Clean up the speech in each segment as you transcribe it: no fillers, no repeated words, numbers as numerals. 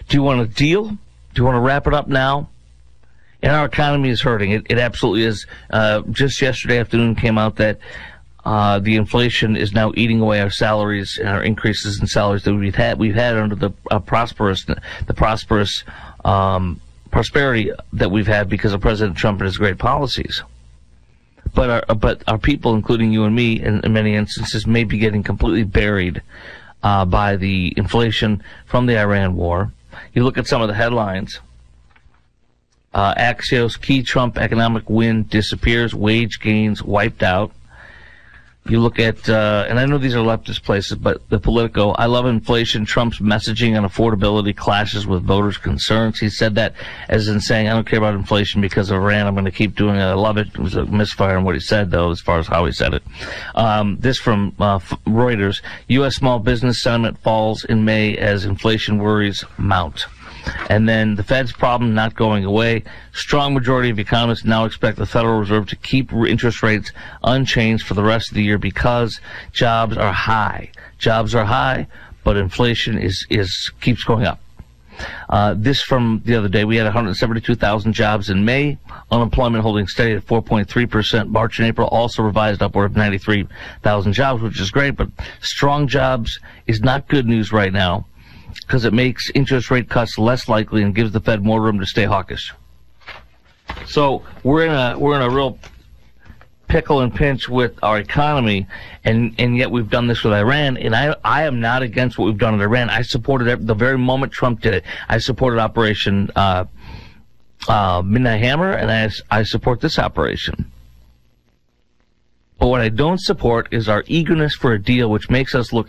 Do you want a deal? Do you want to wrap it up now? And our economy is hurting. It absolutely is. Just yesterday afternoon came out that the inflation is now eating away our salaries and our increases in salaries that we've had under the prosperity that we've had because of President Trump and his great policies. But our people, including you and me, in many instances, may be getting completely buried by the inflation from the Iran war. You look at some of the headlines. Axios, key Trump economic win disappears, wage gains wiped out. You look at, and I know these are leftist places, but the Politico, I love inflation. Trump's messaging on affordability clashes with voters' concerns. He said that as in saying, I don't care about inflation because of Iran. I'm going to keep doing it. I love it. It was a misfire in what he said, though, as far as how he said it. This from Reuters. U.S. small business sentiment falls in May as inflation worries mount. And then the Fed's problem not going away. Strong majority of economists now expect the Federal Reserve to keep interest rates unchanged for the rest of the year because jobs are high. Jobs are high, but inflation keeps going up. This from the other day. We had 172,000 jobs in May. Unemployment holding steady at 4.3%. March and April also revised upward of 93,000 jobs, which is great, but strong jobs is not good news right now, because it makes interest rate cuts less likely and gives the Fed more room to stay hawkish. So we're in a real pickle and pinch with our economy, and yet we've done this with Iran. And I am not against what we've done in Iran. I supported it the very moment Trump did it. I supported Operation Midnight Hammer, and I support this operation. But what I don't support is our eagerness for a deal, which makes us look.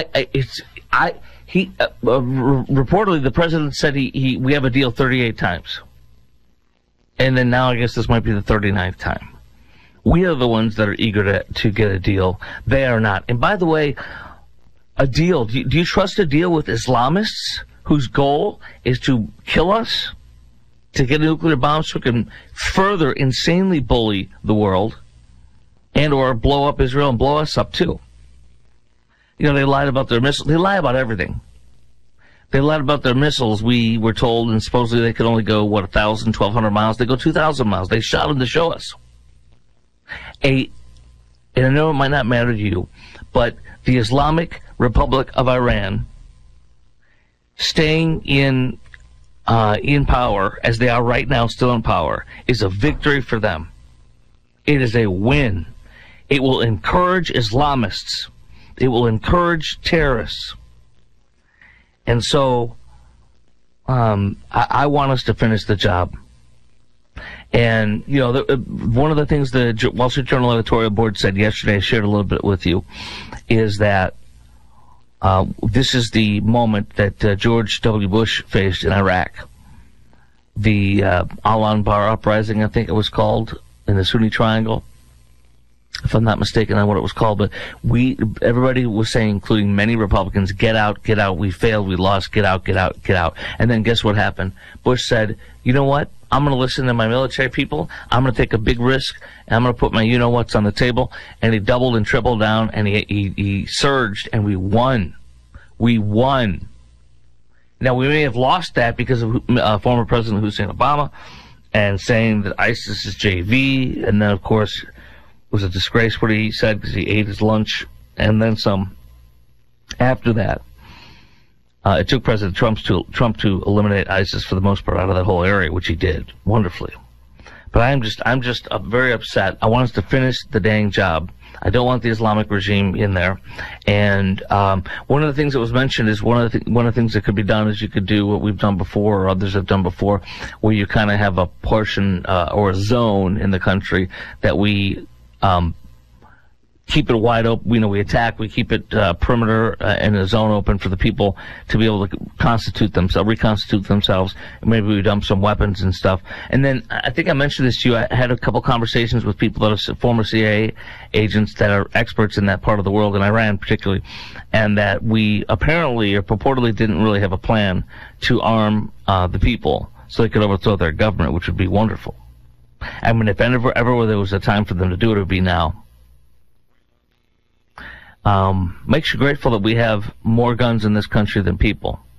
Reportedly, the president said we have a deal 38 times. And then now I guess this might be the 39th time. We are the ones that are eager to get a deal. They are not. And by the way, a deal, do you trust a deal with Islamists whose goal is to kill us, to get a nuclear bomb so it can further insanely bully the world and or blow up Israel and blow us up too? You know, they lied about their missiles. They lie about everything. They lied about their missiles. We were told, and supposedly they could only go, 1,000, 1,200 miles. They go 2,000 miles. They shot them to show us. And I know it might not matter to you, but the Islamic Republic of Iran staying in power, as they are right now, still in power, is a victory for them. It is a win. It will encourage Islamists. It will encourage terrorists. And so I want us to finish the job. And, you know, one of the things the Wall Street Journal editorial board said yesterday, I shared a little bit with you, is that this is the moment that George W. Bush faced in Iraq. The Al-Anbar uprising, I think it was called, in the Sunni Triangle, if I'm not mistaken on what it was called. But everybody was saying, including many Republicans, get out, we failed, we lost, get out. And then guess what happened? Bush said, you know what? I'm going to listen to my military people. I'm going to take a big risk, and I'm going to put my you-know-whats on the table. And he doubled and tripled down, and he surged, and we won. We won. Now, we may have lost that because of former President Hussein Obama and saying that ISIS is JV, and then, of course, it was a disgrace what he said because he ate his lunch and then some. After that, it took President Trump to eliminate ISIS for the most part out of that whole area, which he did wonderfully. But I'm just very upset. I want us to finish the dang job. I don't want the Islamic regime in there. And one of the things that was mentioned is one of the things that could be done is you could do what we've done before or others have done before, where you kind of have a portion or a zone in the country that we keep it wide open. We attack. We keep it perimeter and a zone open for the people to be able to reconstitute themselves. Maybe we dump some weapons and stuff. And then I think I mentioned this to you. I had a couple conversations with people that are former CIA agents that are experts in that part of the world, in Iran particularly, and that we apparently or purportedly didn't really have a plan to arm the people so they could overthrow their government, which would be wonderful. I mean, if ever there was a time for them to do it, it would be now. Makes you grateful that we have more guns in this country than people.